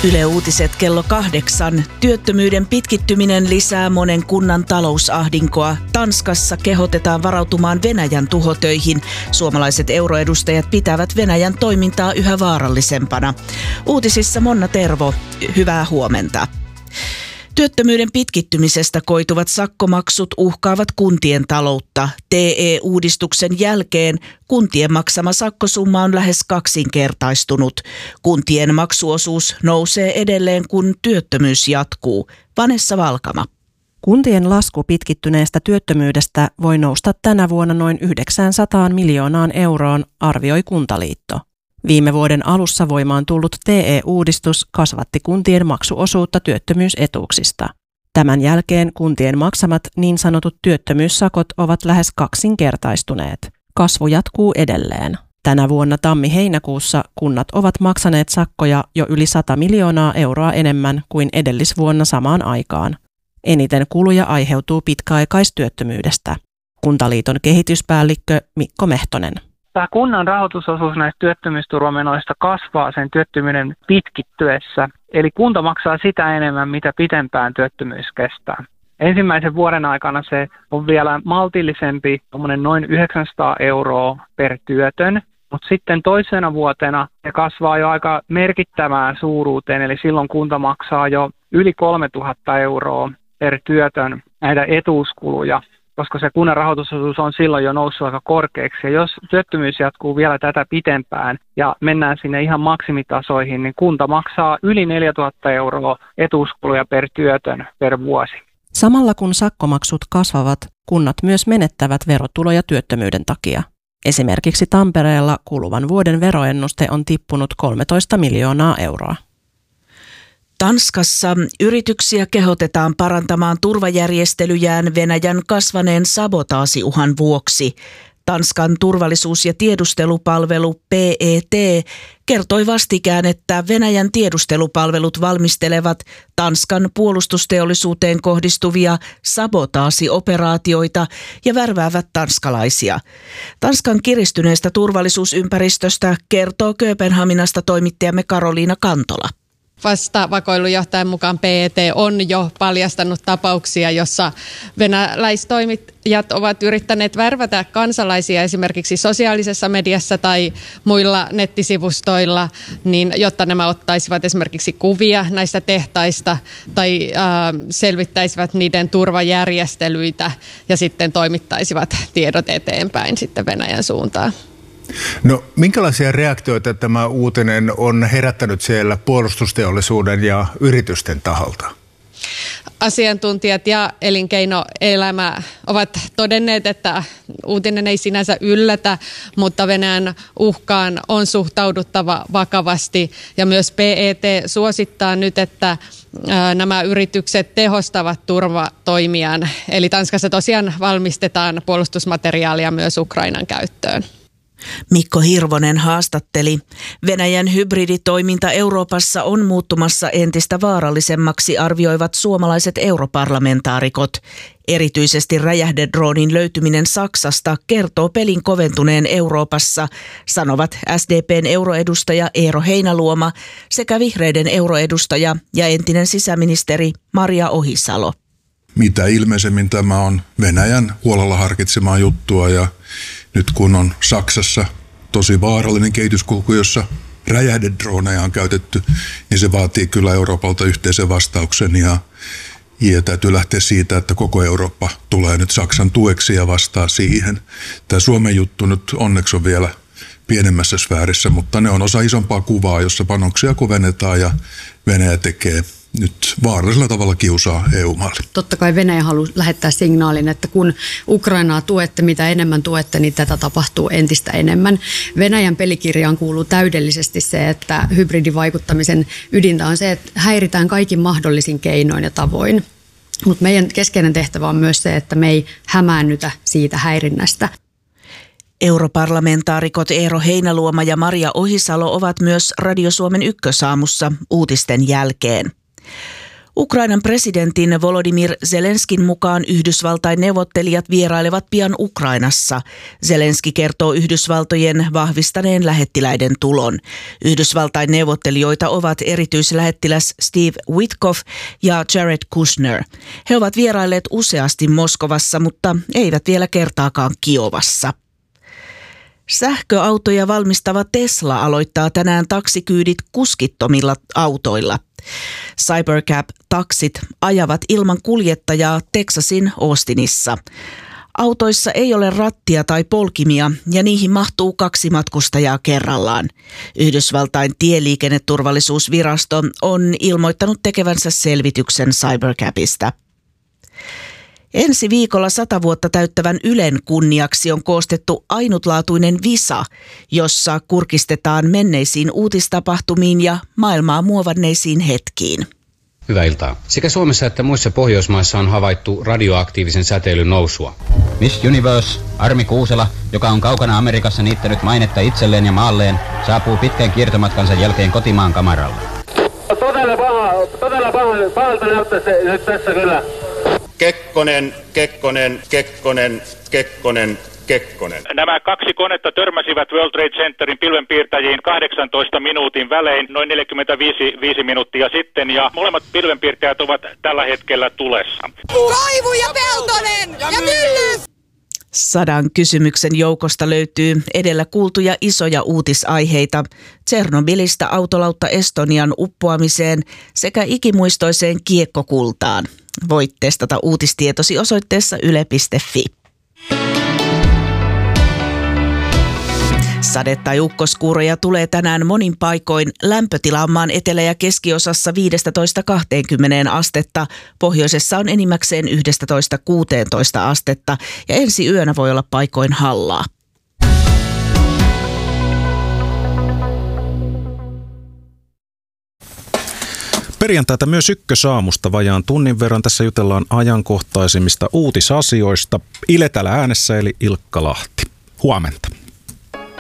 Yle Uutiset kello 8. Työttömyyden pitkittyminen lisää monen kunnan talousahdinkoa. Tanskassa kehotetaan varautumaan Venäjän tuhotöihin. Suomalaiset euroedustajat pitävät Venäjän toimintaa yhä vaarallisempana. Uutisissa Monna Tervo, hyvää huomenta. Työttömyyden pitkittymisestä koituvat sakkomaksut uhkaavat kuntien taloutta. TE-uudistuksen jälkeen kuntien maksama sakkosumma on lähes kaksinkertaistunut. Kuntien maksuosuus nousee edelleen, kun työttömyys jatkuu. Vanessa Valkama. Kuntien lasku pitkittyneestä työttömyydestä voi nousta tänä vuonna noin 900 miljoonaan euroon, arvioi Kuntaliitto. Viime vuoden alussa voimaan tullut TE-uudistus kasvatti kuntien maksuosuutta työttömyysetuuksista. Tämän jälkeen kuntien maksamat niin sanotut työttömyyssakot ovat lähes kaksinkertaistuneet. Kasvu jatkuu edelleen. Tänä vuonna tammi-heinäkuussa kunnat ovat maksaneet sakkoja jo yli 100 miljoonaa euroa enemmän kuin edellisvuonna samaan aikaan. Eniten kuluja aiheutuu pitkäaikaistyöttömyydestä. Kuntaliiton kehityspäällikkö Mikko Mehtonen. Tämä kunnan rahoitusosuus näistä työttömyysturvamenoista kasvaa sen työttömyyden pitkittyessä. Eli kunta maksaa sitä enemmän, mitä pitempään työttömyys kestää. Ensimmäisen vuoden aikana se on vielä maltillisempi, noin 900 euroa per työtön. Mutta sitten toisena vuotena se kasvaa jo aika merkittävään suuruuteen, eli silloin kunta maksaa jo yli 3000 euroa per työtön näitä etuuskuluja, koska se kunnan rahoitusosuus on silloin jo noussut aika korkeaksi. Ja jos työttömyys jatkuu vielä tätä pitempään ja mennään sinne ihan maksimitasoihin, niin kunta maksaa yli 4000 euroa etuuskuluja per työtön per vuosi. Samalla kun sakkomaksut kasvavat, kunnat myös menettävät verotuloja työttömyyden takia. Esimerkiksi Tampereella kuluvan vuoden veroennuste on tippunut 13 miljoonaa euroa. Tanskassa yrityksiä kehotetaan parantamaan turvajärjestelyjään Venäjän kasvaneen sabotaasiuhan vuoksi. Tanskan turvallisuus- ja tiedustelupalvelu PET kertoi vastikään, että Venäjän tiedustelupalvelut valmistelevat Tanskan puolustusteollisuuteen kohdistuvia sabotaasioperaatioita ja värväävät tanskalaisia. Tanskan kiristyneestä turvallisuusympäristöstä kertoo Kööpenhaminasta toimittajamme Karoliina Kantola. Vasta vakoilujohtajan mukaan PET on jo paljastanut tapauksia, jossa venäläistoimittajat ovat yrittäneet värvätä kansalaisia esimerkiksi sosiaalisessa mediassa tai muilla nettisivustoilla, niin jotta nämä ottaisivat esimerkiksi kuvia näistä tehtaista tai selvittäisivät niiden turvajärjestelyitä ja sitten toimittaisivat tiedot eteenpäin sitten Venäjän suuntaan. No, minkälaisia reaktioita tämä uutinen on herättänyt siellä puolustusteollisuuden ja yritysten taholta? Asiantuntijat ja elinkeinoelämä ovat todenneet, että uutinen ei sinänsä yllätä, mutta Venäjän uhkaan on suhtauduttava vakavasti. Ja myös PET suosittaa nyt, että nämä yritykset tehostavat turvatoimiaan. Eli Tanskassa tosiaan valmistetaan puolustusmateriaalia myös Ukrainan käyttöön. Mikko Hirvonen haastatteli. Venäjän hybriditoiminta Euroopassa on muuttumassa entistä vaarallisemmaksi, arvioivat suomalaiset europarlamentaarikot. Erityisesti räjähdedroonin löytyminen Saksasta kertoo pelin koventuneen Euroopassa, sanovat SDP:n euroedustaja Eero Heinäluoma sekä vihreiden euroedustaja ja entinen sisäministeri Maria Ohisalo. Mitä ilmeisemmin tämä on Venäjän huolella harkitsemaa juttua ja nyt kun on Saksassa tosi vaarallinen kehityskulku, jossa räjähdedroneja on käytetty, niin se vaatii kyllä Euroopalta yhteisen vastauksen ja täytyy lähteä siitä, että koko Eurooppa tulee nyt Saksan tueksi ja vastaa siihen. Tämä Suomen juttu nyt onneksi on vielä pienemmässä sfäärissä, mutta ne on osa isompaa kuvaa, jossa panoksia kovennetaan ja Venäjä tekee nyt vaarallisella tavalla kiusaa EU-maalle. Totta kai Venäjä haluaa lähettää signaalin, että kun Ukrainaa tuette, mitä enemmän tuette, niin tätä tapahtuu entistä enemmän. Venäjän pelikirjaan kuuluu täydellisesti se, että hybridivaikuttamisen ydintä on se, että häiritään kaikin mahdollisin keinoin ja tavoin. Mutta meidän keskeinen tehtävä on myös se, että me ei hämäännytä siitä häirinnästä. Europarlamentaarikot Eero Heinäluoma ja Maria Ohisalo ovat myös Radio Suomen Ykkösaamussa uutisten jälkeen. Ukrainan presidentin Volodymyr Zelenskin mukaan Yhdysvaltain neuvottelijat vierailevat pian Ukrainassa. Zelenski kertoo Yhdysvaltojen vahvistaneen lähettiläiden tulon. Yhdysvaltain neuvottelijoita ovat erityislähettiläs Steve Witkoff ja Jared Kushner. He ovat vierailleet useasti Moskovassa, mutta eivät vielä kertaakaan Kiovassa. Sähköautoja valmistava Tesla aloittaa tänään taksikyydit kuskittomilla autoilla. Cybercab-taksit ajavat ilman kuljettajaa Texasin Austinissa. Autoissa ei ole rattia tai polkimia ja niihin mahtuu 2 matkustajaa kerrallaan. Yhdysvaltain tieliikenneturvallisuusvirasto on ilmoittanut tekevänsä selvityksen Cybercabista. Ensi viikolla 100 vuotta täyttävän Ylen kunniaksi on koostettu ainutlaatuinen visa, jossa kurkistetaan menneisiin uutistapahtumiin ja maailmaa muovanneisiin hetkiin. Hyvää iltaa. Sekä Suomessa että muissa Pohjoismaissa on havaittu radioaktiivisen säteilyn nousua. Miss Universe, Armi Kuusela, joka on kaukana Amerikassa niittänyt mainetta itselleen ja maalleen, saapuu pitkän kiertomatkansa jälkeen kotimaan kamaralle. Todella pahalta näyttää se nyt tässä kyllä. Kekkonen. Nämä 2 konetta törmäsivät World Trade Centerin pilvenpiirtäjiin 18 minuutin välein noin 45 minuuttia sitten ja molemmat pilvenpiirtäjät ovat tällä hetkellä tulessa. Koivu ja Peltonen ja Myllys! 100 kysymyksen joukosta löytyy edellä kuultuja isoja uutisaiheita Tsernobylistä autolautta Estonian uppoamiseen sekä ikimuistoiseen kiekkokultaan. Voit testata uutistietosi osoitteessa yle.fi. Sade- tai ukkoskuuroja tulee tänään monin paikoin. Lämpötila on maan etelä- ja keskiosassa 15-20 astetta. Pohjoisessa on enimmäkseen 11-16 astetta ja ensi yönä voi olla paikoin hallaa. Perjantaita myös Ykkösaamusta vajaan tunnin verran. Tässä jutellaan ajankohtaisimmista uutisasioista. Ile täällä äänessä eli Ilkka Lahti. Huomenta.